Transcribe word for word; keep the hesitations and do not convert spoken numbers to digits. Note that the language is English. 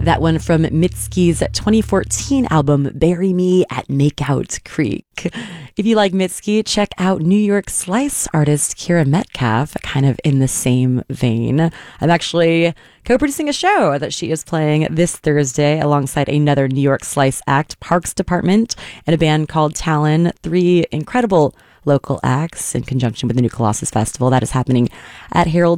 That one from Mitski's twenty fourteen album, Bury Me at Makeout Creek. If you like Mitski, check out New York Slice artist Kira Metcalf, kind of in the same vein. I'm actually co-producing a show that she is playing this Thursday alongside another New York Slice act, Parks Department, and a band called Talon. Three incredible local acts in conjunction with the New Colossus Festival that is happening at Harold